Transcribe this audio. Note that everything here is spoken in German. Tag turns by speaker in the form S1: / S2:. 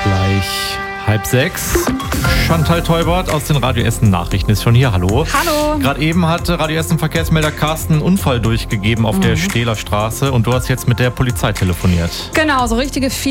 S1: Gleich 5:30. Chantal Teubert aus den Radio Essen Nachrichten ist schon hier. Hallo.
S2: Hallo.
S1: Gerade eben hat Radio Essen Verkehrsmelder Carsten einen Unfall durchgegeben auf der Stehler Straße und du hast jetzt mit der Polizei telefoniert.
S2: Genau, so richtige